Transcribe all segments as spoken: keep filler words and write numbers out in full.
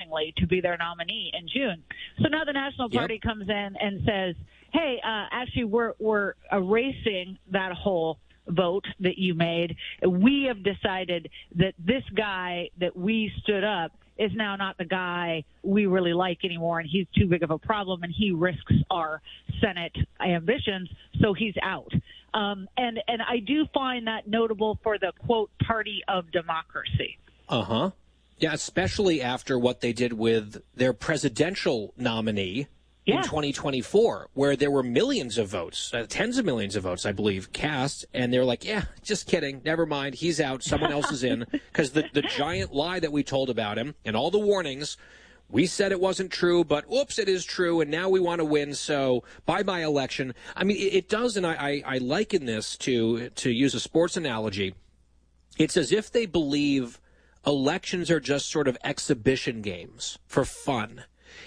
overwhelmingly to be their nominee in June. So now the National Party yep. comes in and says, hey, uh, actually, we're, we're erasing that whole vote that you made. We have decided that this guy that we stood up is now not the guy we really like anymore, and he's too big of a problem, and he risks our Senate ambitions, so he's out. Um, and, and I do find that notable for the, quote, party of democracy. Uh-huh. Yeah, especially after what they did with their presidential nominee in yeah. twenty twenty-four, where there were millions of votes, uh, tens of millions of votes, I believe, cast, and they're like, yeah, just kidding, never mind, he's out, someone else is in, because the, the giant lie that we told about him and all the warnings, we said it wasn't true, but oops, it is true, and now we want to win, so bye-bye election. I mean, it, it does, and I, I, I liken this to, to use a sports analogy. It's as if they believe elections are just sort of exhibition games for fun.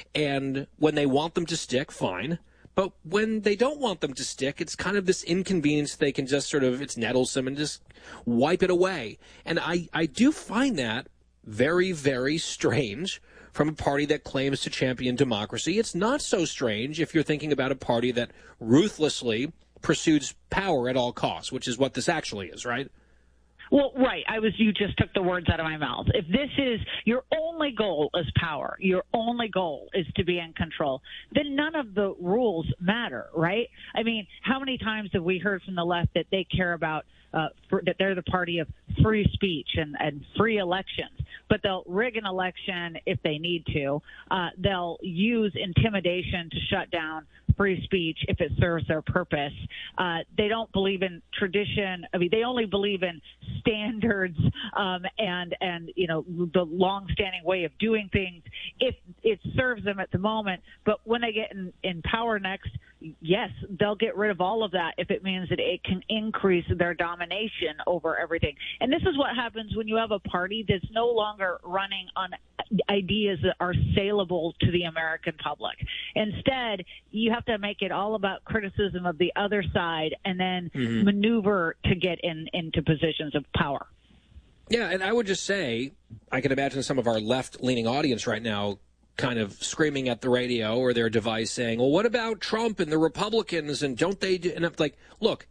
And when they want them to stick, fine. But when they don't want them to stick, it's kind of this inconvenience they can just sort of, it's nettlesome and just wipe it away. And I, I do find that very, very strange from a party that claims to champion democracy. It's not so strange if you're thinking about a party that ruthlessly pursues power at all costs, which is what this actually is, right? Well, right. I was. You just took the words out of my mouth. If this is your only goal is power, your only goal is to be in control, then none of the rules matter, right? I mean, how many times have we heard from the left that they care about uh, for, that they're the party of free speech and, and free elections, but they'll rig an election if they need to. Uh, they'll use intimidation to shut down free speech if it serves their purpose. Uh, they don't believe in tradition. I mean, they only believe in standards um, and, and, you know, the long-standing way of doing things if it serves them at the moment. But when they get in, in power next, yes, they'll get rid of all of that if it means that it can increase their domination over everything. And this is what happens when you have a party that's no longer running on ideas that are saleable to the American public. Instead, you have to make it all about criticism of the other side and then mm-hmm. maneuver to get in into positions of power. Yeah, and I would just say, I can imagine some of our left-leaning audience right now kind of screaming at the radio or their device saying, well, what about Trump and the Republicans, and don't they do? And I'm like, look,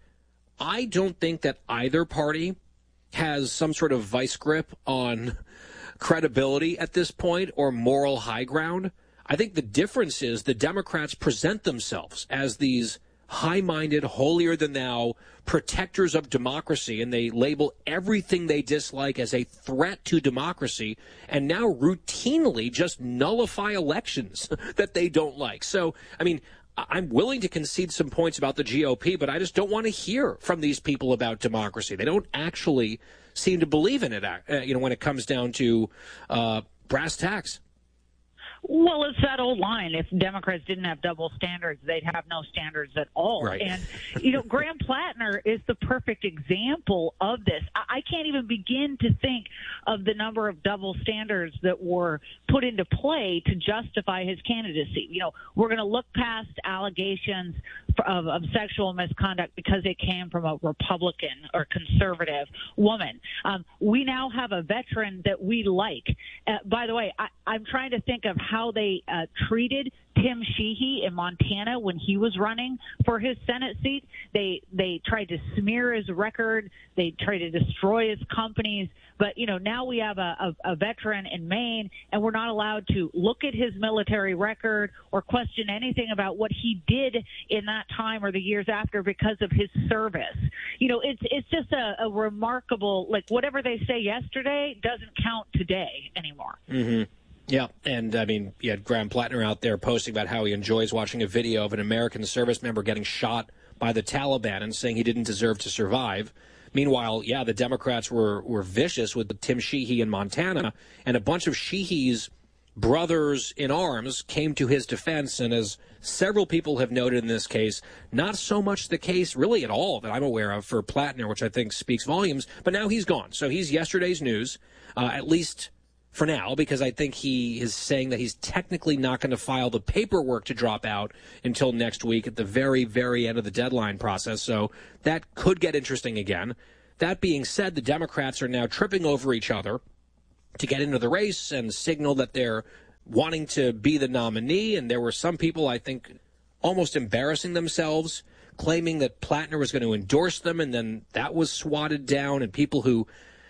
I don't think that either party has some sort of vice grip on credibility at this point or moral high ground. I think the difference is the Democrats present themselves as these high-minded, holier-than-thou protectors of democracy, and they label everything they dislike as a threat to democracy, and now routinely just nullify elections that they don't like. So, I mean, I'm willing to concede some points about the G O P, but I just don't want to hear from these people about democracy. They don't actually seem to believe in it, uh, you know, when it comes down to uh, brass tacks. Well, it's that old line. If Democrats didn't have double standards, they'd have no standards at all. Right. And, you know, Graham Plattner is the perfect example of this. I can't even begin to think of the number of double standards that were put into play to justify his candidacy. You know, we're going to look past allegations of, of sexual misconduct because it came from a Republican or conservative woman. Um, we now have a veteran that we like. Uh, by the way, I, I'm trying to think of how they uh, treated Tim Sheehy in Montana when he was running for his Senate seat. They they tried to smear his record. They tried to destroy his companies. But, you know, now we have a, a, a veteran in Maine, and we're not allowed to look at his military record or question anything about what he did in that time or the years after because of his service. You know, it's it's just a, a remarkable, like, whatever they say yesterday doesn't count today anymore. Mm-hmm. Yeah, and, I mean, you had Graham Plattner out there posting about how he enjoys watching a video of an American service member getting shot by the Taliban and saying he didn't deserve to survive. Meanwhile, yeah, the Democrats were, were vicious with Tim Sheehy in Montana, and a bunch of Sheehy's brothers in arms came to his defense, and as several people have noted in this case, not so much the case really at all that I'm aware of for Plattner, which I think speaks volumes, but now he's gone. So he's yesterday's news, uh, at least for now, because I think he is saying that he's technically not going to file the paperwork to drop out until next week at the very, very end of the deadline process. So that could get interesting again. That being said, the Democrats are now tripping over each other to get into the race and signal that they're wanting to be the nominee, and there were some people, I think, almost embarrassing themselves, claiming that Plattner was going to endorse them, and then that was swatted down, and people who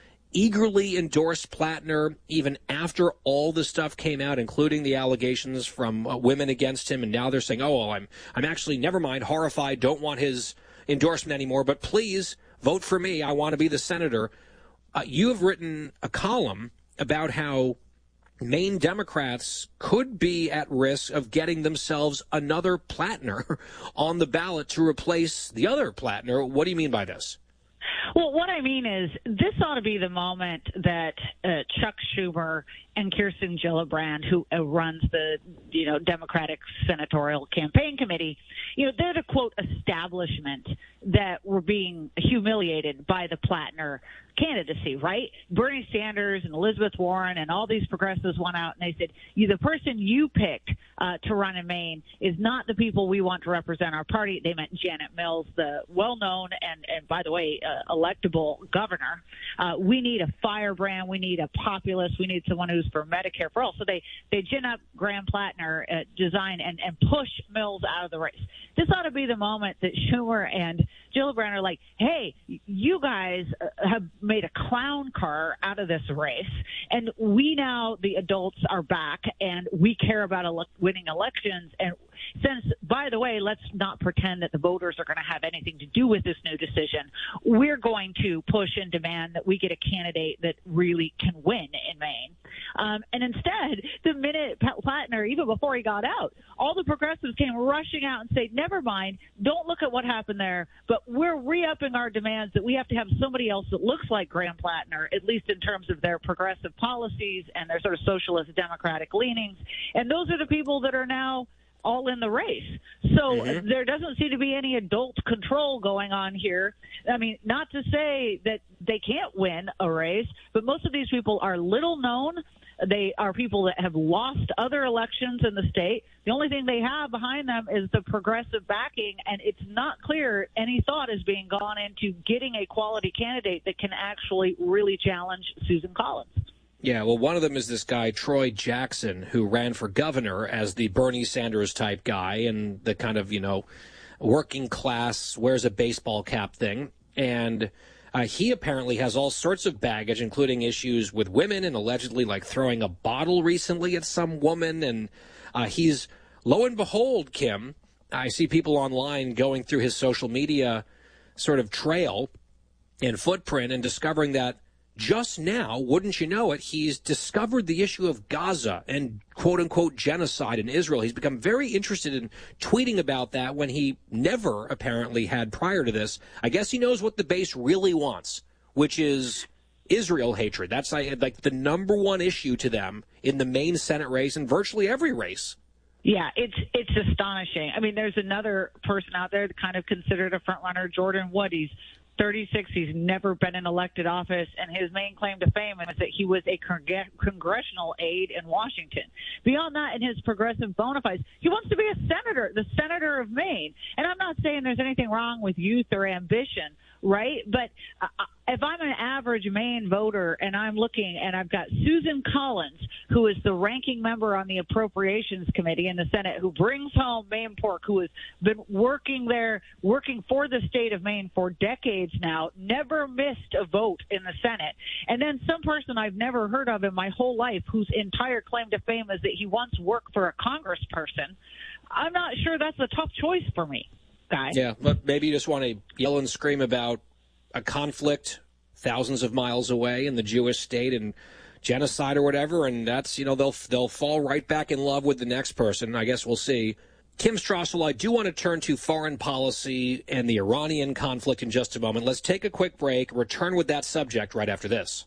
eagerly endorsed Plattner even after all the stuff came out, including the allegations from uh, women against him, and now they're saying, oh, well, I'm, I'm actually, never mind, horrified, don't want his endorsement anymore, but please vote for me, I want to be the senator. Uh, you have written a column about how Maine Democrats could be at risk of getting themselves another Plattner on the ballot to replace the other Plattner. What do you mean by this? Well, what I mean is this ought to be the moment that uh, Chuck Schumer and Kirsten Gillibrand, who uh, runs the, you know, Democratic Senatorial Campaign Committee, you know, they're the, quote, establishment that were being humiliated by the Plattner candidacy, right? Bernie Sanders and Elizabeth Warren and all these progressives went out and they said, you, the person you picked uh, to run in Maine is not the people we want to represent our party. They meant Janet Mills, the well-known and, and by the way, uh, electable governor. Uh, we need a firebrand. We need a populist. We need someone who's for Medicare for all. So they, they gin up Graham Plattner, uh, design, and, and push Mills out of the race. This ought to be the moment that Schumer and Gillibrand are like, hey, you guys have made a clown car out of this race, and we now, the adults, are back, and we care about ele- winning elections. And since, by the way, let's not pretend that the voters are going to have anything to do with this new decision, we're going to push and demand that we get a candidate that really can win in Maine. Um, and instead, the minute Plattner, even before he got out, all the progressives came rushing out and said, never mind, don't look at what happened there, but we're re-upping our demands that we have to have somebody else that looks like Graham Plattner, at least in terms of their progressive policies and their sort of socialist democratic leanings. And those are the people that are now all in the race. So mm-hmm. there doesn't seem to be any adult control going on here. I mean, not to say that they can't win a race, but most of these people are little known. They are people that have lost other elections in the state. The only thing they have behind them is the progressive backing, and it's not clear any thought is being gone into getting a quality candidate that can actually really challenge Susan Collins. Yeah, well, one of them is this guy, Troy Jackson, who ran for governor as the Bernie Sanders type guy and the kind of, you know, working class, wears a baseball cap thing. And uh, he apparently has all sorts of baggage, including issues with women and allegedly like throwing a bottle recently at some woman. And uh, he's, lo and behold, Kim, I see people online going through his social media sort of trail and footprint and discovering that just now, wouldn't you know it, he's discovered the issue of Gaza and quote-unquote genocide in Israel. He's become very interested in tweeting about that when he never apparently had prior to this. I guess he knows what the base really wants, which is Israel hatred. That's like the number one issue to them in the Maine Senate race and virtually every race. Yeah, it's it's astonishing. I mean, there's another person out there kind of considered a front runner, Jordan Wood. He's thirty-six. He's never been in elected office, and his main claim to fame is that he was a con- congressional aide in Washington. Beyond that, in his progressive bona fides, he wants to be a senator, the senator of Maine. And I'm not saying there's anything wrong with youth or ambition, right? But uh, if I'm an average Maine voter and I'm looking and I've got Susan Collins, who is the ranking member on the Appropriations Committee in the Senate, who brings home Maine pork, who has been working there, working for the state of Maine for decades now, never missed a vote in the Senate. And then some person I've never heard of in my whole life whose entire claim to fame is that he once worked for a congressperson. I'm not sure that's a tough choice for me, guy. Yeah, but maybe you just want to yell and scream about a conflict thousands of miles away in the Jewish state and genocide or whatever, and that's, you know, they'll they'll fall right back in love with the next person. I guess we'll see. Kim Strassel, I do want to turn to foreign policy and the Iranian conflict in just a moment. Let's take a quick break, return with that subject right after this.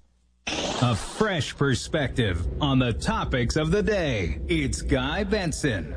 A fresh perspective on the topics of the day. It's Guy Benson.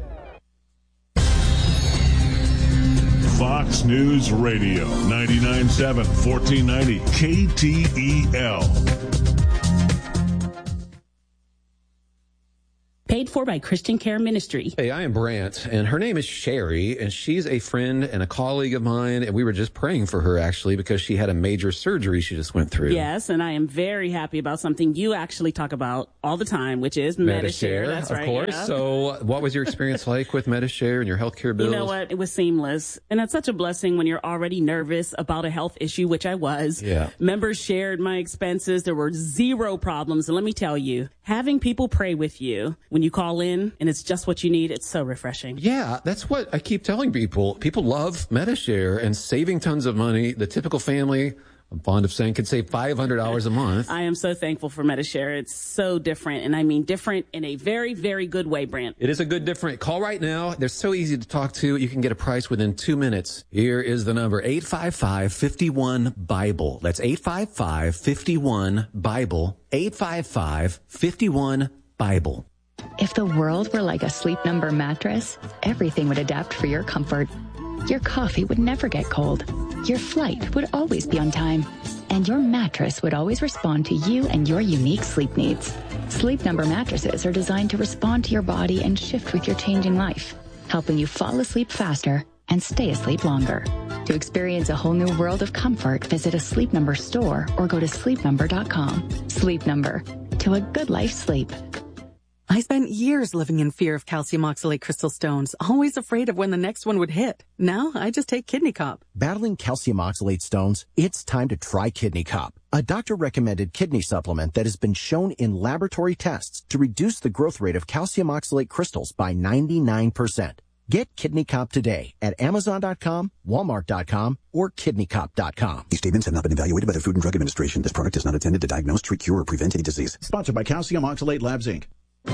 Fox News Radio, ninety-nine point seven, fourteen ninety K T E L. Paid for by Christian Care Ministry. Hey, I am Brant, and her name is Sherry, and she's a friend and a colleague of mine, and we were just praying for her, actually, because she had a major surgery she just went through. Yes, and I am very happy about something you actually talk about all the time, which is Medi-Share. That's of right. course. Yeah. So what was your experience like with Medi-Share and your healthcare bills? You know what? It was seamless. And it's such a blessing when you're already nervous about a health issue, which I was. Yeah. Members shared my expenses. There were zero problems. And let me tell you, having people pray with you when you call in and it's just what you need, it's so refreshing. Yeah, that's what I keep telling people. People love Medi-Share and saving tons of money. The typical family, I'm fond of saying, could save five hundred dollars a month. I am so thankful for Medi-Share. It's so different, and I mean different in a very, very good way, Brant. It is a good different. Call right now. They're so easy to talk to. You can get a price within two minutes. Here is the number, eight five five, five one, BIBLE. That's eight five five, five one, BIBLE. eight five five, five one, BIBLE. If the world were like a Sleep Number mattress, everything would adapt for your comfort. Your coffee would never get cold. Your flight would always be on time. And your mattress would always respond to you and your unique sleep needs. Sleep Number mattresses are designed to respond to your body and shift with your changing life, helping you fall asleep faster and stay asleep longer. To experience a whole new world of comfort, visit a Sleep Number store or go to sleep number dot com. Sleep Number. To a good life sleep. I spent years living in fear of calcium oxalate crystal stones, always afraid of when the next one would hit. Now, I just take Kidney Cop. Battling calcium oxalate stones? It's time to try Kidney Cop, a doctor-recommended kidney supplement that has been shown in laboratory tests to reduce the growth rate of calcium oxalate crystals by ninety-nine percent. Get Kidney Cop today at amazon dot com, walmart dot com, or kidney cop dot com. These statements have not been evaluated by the Food and Drug Administration. This product is not intended to diagnose, treat, cure, or prevent any disease. Sponsored by Calcium Oxalate Labs, Incorporated.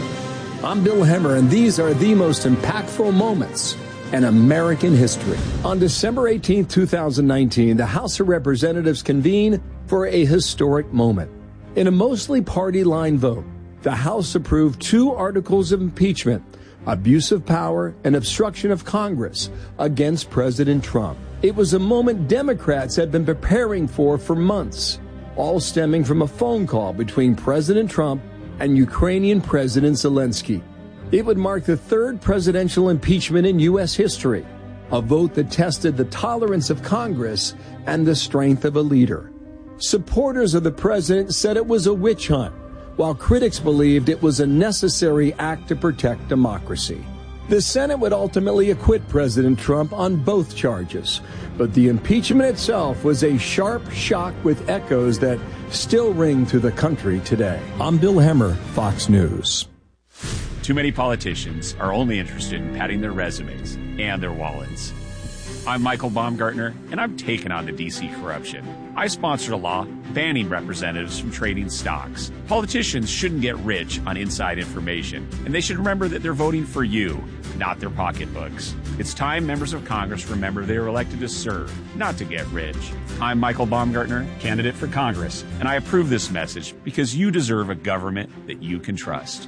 I'm Bill Hemmer, and these are the most impactful moments in American history. On December eighteenth, two thousand nineteen, the House of Representatives convened for a historic moment. In a mostly party-line vote, the House approved two articles of impeachment, abuse of power and obstruction of Congress, against President Trump. It was a moment Democrats had been preparing for for months, all stemming from a phone call between President Trump and Ukrainian President Zelensky. It would mark the third presidential impeachment in U S history, a vote that tested the tolerance of Congress and the strength of a leader. Supporters of the president said it was a witch hunt, while critics believed it was a necessary act to protect democracy. The Senate would ultimately acquit President Trump on both charges, but the impeachment itself was a sharp shock with echoes that still ring through the country today. I'm Bill Hemmer, Fox News. Too many politicians are only interested in padding their resumes and their wallets. I'm Michael Baumgartner, and I'm taking on the D C corruption. I sponsored a law banning representatives from trading stocks. Politicians shouldn't get rich on inside information, and they should remember that they're voting for you, not their pocketbooks. It's time members of Congress remember they were elected to serve, not to get rich. I'm Michael Baumgartner, candidate for Congress, and I approve this message because you deserve a government that you can trust.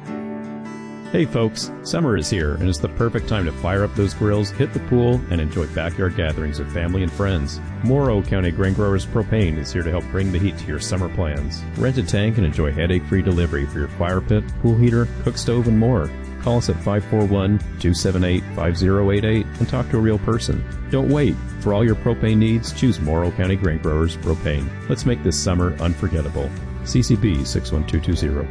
Hey folks, summer is here and it's the perfect time to fire up those grills, hit the pool, and enjoy backyard gatherings with family and friends. Morrow County Grain Growers Propane is here to help bring the heat to your summer plans. Rent a tank and enjoy headache-free delivery for your fire pit, pool heater, cook stove, and more. Call us at five four one, two seven eight, five zero eight eight and talk to a real person. Don't wait. For all your propane needs, choose Morrow County Grain Growers Propane. Let's make this summer unforgettable. C C B six one two two zero.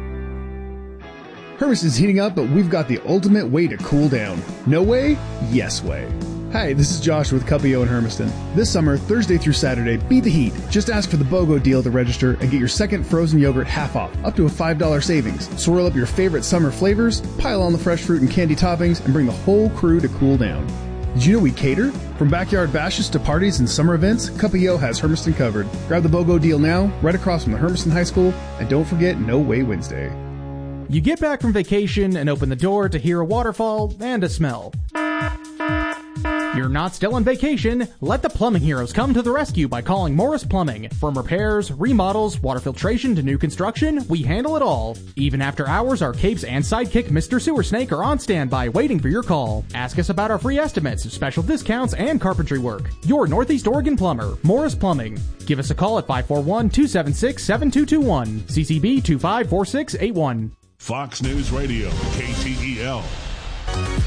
Hermiston's heating up, but we've got the ultimate way to cool down. No way? Yes way. Hi, this is Josh with Cuppio in Hermiston. This summer, Thursday through Saturday, beat the heat. Just ask for the BOGO deal at the register and get your second frozen yogurt half off, up to a five dollars savings. Swirl up your favorite summer flavors, pile on the fresh fruit and candy toppings, and bring the whole crew to cool down. Did you know we cater? From backyard bashes to parties and summer events, Cuppio has Hermiston covered. Grab the BOGO deal now, right across from the Hermiston High School, and don't forget No Way Wednesday. You get back from vacation and open the door to hear a waterfall and a smell. You're not still on vacation. Let the plumbing heroes come to the rescue by calling Morris Plumbing. From repairs, remodels, water filtration to new construction, we handle it all. Even after hours, our capes and sidekick Mister Sewer Snake are on standby waiting for your call. Ask us about our free estimates, special discounts, and carpentry work. Your Northeast Oregon plumber, Morris Plumbing. Give us a call at five four one, two seven six, seven two two one, C C B two five four six eight one. Fox News Radio, K T E L.